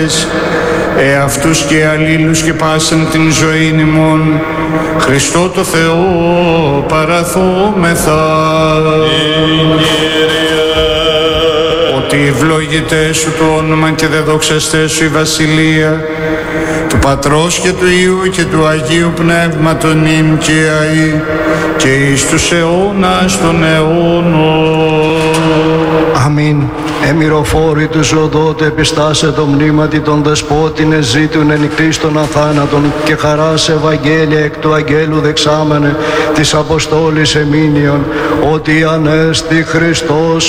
εαυτούς και αλλήλους και πάσαν την ζωήν ημών, Χριστό το Θεό παραθούμεθα. Ότι ευλόγητέ σου το όνομα και δε δοξαστέ σου η βασιλεία του Πατρός και του Υιού και του Αγίου Πνεύματος νυν και αεί και εις τους αιώνας των αιώνων. Αμήν. Εμυροφόροι του ζωδότε επιστάσε το μνήματι των δεσπότην εζήτουν εν Χριστον αθάνατον και χαράς Ευαγγέλια εκ του Αγγέλου δεξάμενε της Αποστόλης εμήνιον ότι ανέστη Χριστός